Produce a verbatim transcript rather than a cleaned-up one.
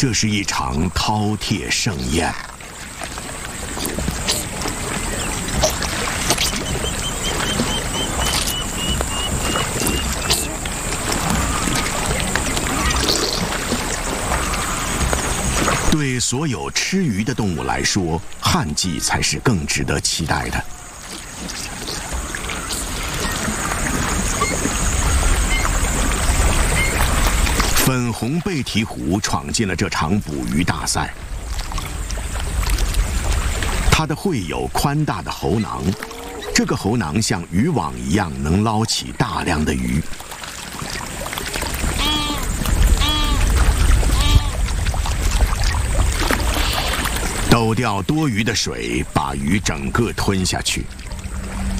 这是一场饕餮盛宴。对所有吃鱼的动物来说，旱季才是更值得期待的。粉红背蹄鹕闯进了这场捕鱼大赛。它的喙有宽大的喉囊，这个喉囊像渔网一样，能捞起大量的鱼。抖掉多余的水，把鱼整个吞下去。